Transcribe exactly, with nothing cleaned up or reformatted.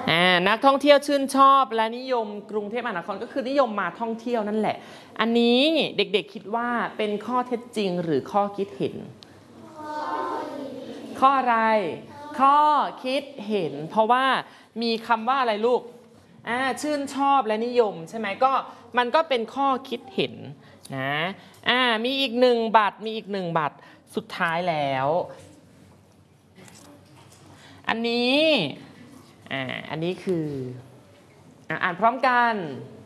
นักท่องเที่ยวชื่นชอบและนิยมกรุงเทพมหานครก็คือนิยมมาท่องเที่ยวนั่นแหละอันนี้เด็กๆคิดว่าเป็นข้อเท็จจริงหรือข้อคิดเห็นข้ออะไรข้อคิดเห็นเพราะว่ามีคำว่าอะไรลูกอ่าชื่นชอบและนิยมใช่ไหมก็มันก็เป็นข้อคิดเห็นนะอ่ามีอีกหนึ่งบัตรมีอีกหนึ่งบัตรสุดท้ายแล้วอันนี้อ่าอันนี้คืออ่านพร้อมกัน